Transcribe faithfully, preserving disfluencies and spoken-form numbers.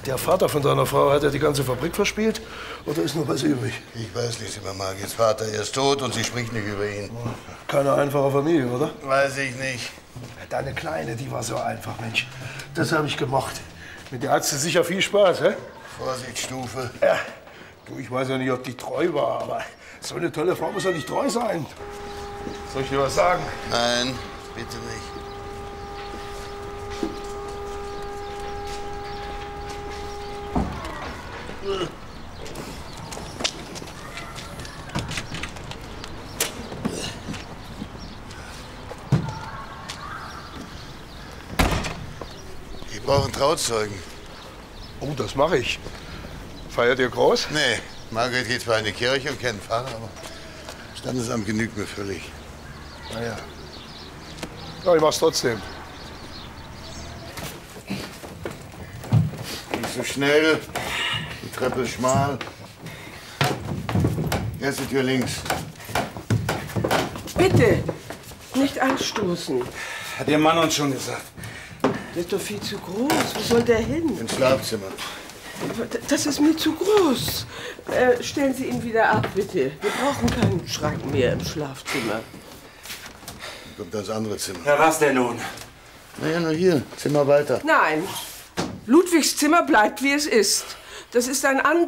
der Vater von deiner Frau, hat ja die ganze Fabrik verspielt? Oder ist noch was übrig? Ich weiß nicht, Zimmer Margits Vater, er ist tot und sie spricht nicht über ihn. Keine einfache Familie, oder? Weiß ich nicht. Deine Kleine, die war so einfach, Mensch. Das habe ich gemocht. Mit der hattest du sicher viel Spaß, hä? Vorsichtsstufe. Ja. Du, ich weiß ja nicht, ob die treu war, aber so eine tolle Frau muss ja nicht treu sein. Soll ich dir was sagen? Nein, bitte nicht. Ich brauche einen Trauzeugen. Oh, das mache ich. Feiert ihr groß? Nee, Margret geht zwar in die Kirche und kennt Pfarrer, aber Standesamt genügt mir völlig. Na ja. Ja, ich mach's trotzdem. Nicht so schnell. Die Treppe ist schmal. Erste Tür links. Bitte, nicht anstoßen. Hat Ihr Mann uns schon gesagt. Der ist doch viel zu groß. Wo soll der hin? Ins Schlafzimmer. Das ist mir zu groß. Äh, stellen Sie ihn wieder ab, bitte. Wir brauchen keinen Schrank mehr im Schlafzimmer. Dann kommt das andere Zimmer. Ja, was denn nun? Na ja, nur hier. Zimmer weiter. Nein. Ludwigs Zimmer bleibt, wie es ist. Das ist ein anderes.